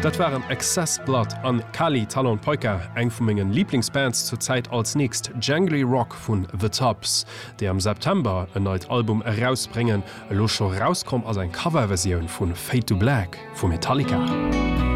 Dat waren Excessblood an Kali Talon Polka, eng vu mingen Lieblingsbands zur Zeit als nächst Jangly Rock vun The Tops, der am September ein neues Album herausbringen, lo schon rauskommt als ein Coverversion vun Fade to Black vu Metallica.